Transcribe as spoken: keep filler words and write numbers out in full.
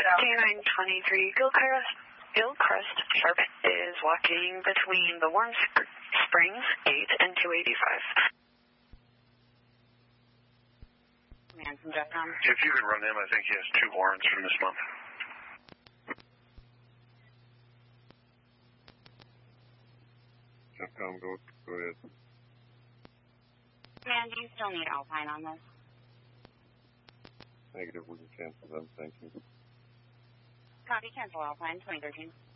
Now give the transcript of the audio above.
K nine twenty-three, Gilchrist, Gilchrist Sharp is walking between the Warm Springs gate and two eighty-five. Man from Jetcom. If you can run him, I think he has two warrants from this month. Jetcom, go, go ahead. Man, do you still need Alpine on this? Negative, we can cancel them, thank you. Copy, cancel Alpine, twenty thirteen.